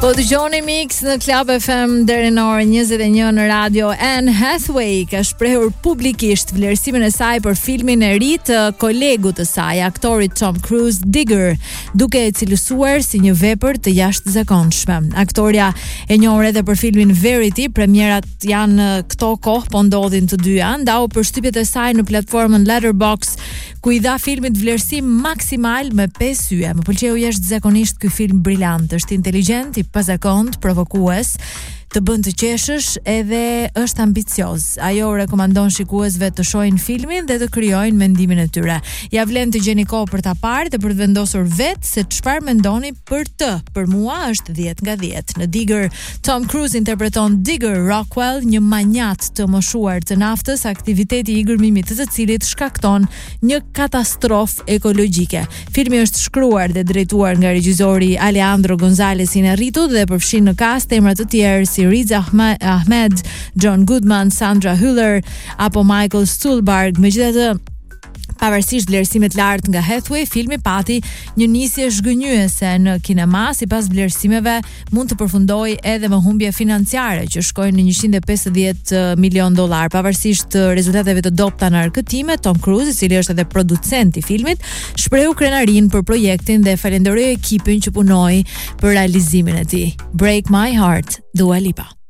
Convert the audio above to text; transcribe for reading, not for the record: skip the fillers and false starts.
Po dëgjoni Mix në Club FM deri në orën 21 në radio. Anne Hathaway ka shprehur publikisht vlerësimin e saj për filmin e ri të kolegut të saj, aktorit Tom Cruise, Digger, duke e cilësuar si një vepër të jashtëzakonshme. Aktoria e njohur edhe për filmin Verity, premierat janë këto kohë, po ndodhin të dyja, ndau përshtypjet e saj në platformën Letterboxd, ku i dha filmit vlerësim maksimal me 5 yje. Më pëlqeu jashtëzakonisht ky film brillant, është inteligjent, i pazakont, provokues, të bën të qeshësh edhe është ambicioz. Ajo rekomandon shikuesve të shohin filmin dhe të krijojnë mendimin e tyre. Ja vlen të gjeni kohë për ta parë dhe për të vendosur vetë se çfarë mendoni për të. Për mua është 10 nga 10. Në Digger, Tom Cruise interpreton Digger Rockwell, një manjat të moshuar të naftës, aktiviteti i gërmimit të cilit shkakton një katastrofë ekologjike. Filmi është shkruar dhe drejtuar nga regjizori Alejandro González Iñárritu dhe përfshin në cast emra të tjerë si Riz Ahmed, John Goodman, Sandra Hüller apo Michael Stuhlbarg. Megjithatë, pavarësisht vlerësimit lart nga Hathaway, filmi pati një nisje zhgënjyese në kinema. Sipas vlerësimeve, mund të përfundojë edhe me humbje financiare që shkojnë në $150 milion. Pavarësisht rezultateve të dobta në arkëtime, Tom Cruise, i cili është edhe producent i filmit, shprehu krenarinë për projektin dhe falenderoi ekipin që punoi për realizimin e tij. Break My Heart, Dua Lipa.